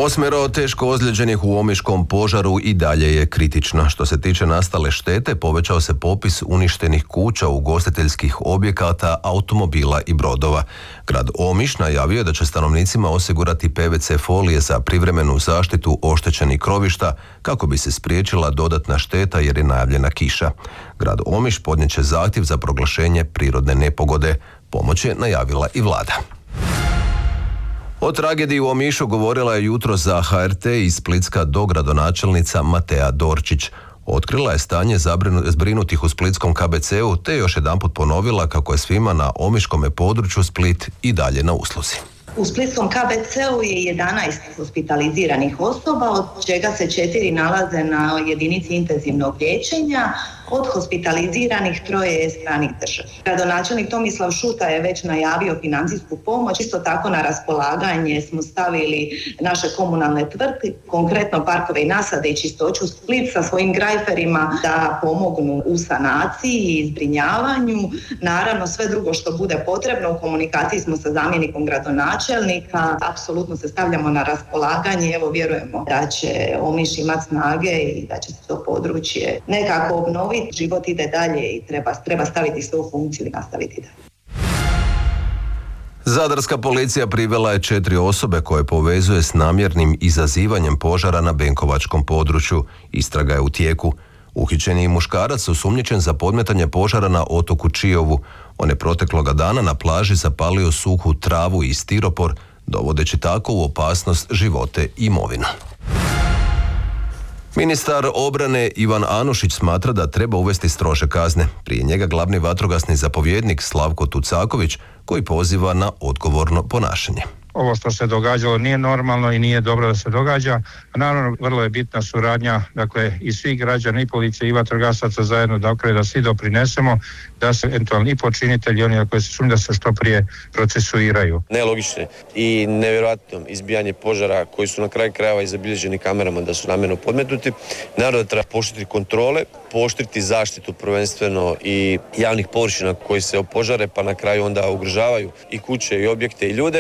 8 teško ozlijeđenih u omiškom požaru i dalje je kritično. Što se tiče nastale štete, povećao se popis uništenih kuća, ugostiteljskih objekata, automobila i brodova. Grad Omiš najavio je da će stanovnicima osigurati PVC folije za privremenu zaštitu oštećenih krovišta kako bi se spriječila dodatna šteta jer je najavljena kiša. Grad Omiš podnijet će zahtjev za proglašenje prirodne nepogode. Pomoć je najavila i vlada. O tragediji u Omišu govorila je jutros za HRT iz Splitska dogradonačelnica Matea Dorčić. Otkrila je stanje zbrinutih u splitskom KBC-u te još jedanput ponovila kako je svima na omiškome području Split i dalje na usluzi. U splitskom KBC-u je 11 hospitaliziranih osoba, od čega se 4 nalaze na jedinici intenzivnog liječenja. Od hospitaliziranih 3 je stranih državljana. Gradonačelnik Tomislav Šuta je već najavio financijsku pomoć. Isto tako na raspolaganje smo stavili naše komunalne tvrtke, konkretno Parkove i nasade i Čistoću Split sa svojim grajferima da pomognu u sanaciji i zbrinjavanju. Naravno sve drugo što bude potrebno, u komunikaciji smo sa zamjenikom gradonačelnika. Apsolutno se stavljamo na raspolaganje. Evo vjerujemo da će Omiš imati snage i da će se to područje nekako obnoviti. Život ide dalje i treba staviti sve u funkciju i nastaviti dalje. Zadarska policija privela je 4 osobe koje povezuje s namjernim izazivanjem požara na Benkovačkom području. Istraga je u tijeku. Uhićen je i muškarac osumnjičen za podmetanje požara na otoku Čiovu. On je protekloga dana na plaži zapalio suhu travu i stiropor, dovodeći tako u opasnost živote i imovinu. Ministar obrane Ivan Anušić smatra da treba uvesti strože kazne. Prije njega glavni vatrogasni zapovjednik Slavko Tucaković koji poziva na odgovorno ponašanje. Ovo što se događalo nije normalno i nije dobro da se događa. Naravno, vrlo je bitna suradnja i svih građana i policije i vatrogasaca zajedno, da svi doprinesemo da se eventualni počinitelji, oni koji se sumnja da se što prije procesuiraju. Nelogične i nevjerojatno izbijanje požara koji su na kraju krajeva i zabilježeni kamerama da su namjerno podmetnuti. Naravno da treba pooštriti kontrole, pooštriti zaštitu prvenstveno i javnih površina koji se opožare pa na kraju onda ugrožavaju i kuće i objekte i ljude.